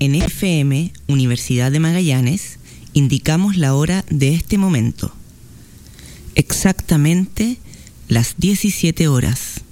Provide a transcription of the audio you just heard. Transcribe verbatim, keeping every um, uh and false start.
En F M, Universidad de Magallanes, indicamos la hora de este momento. Exactamente las diecisiete horas.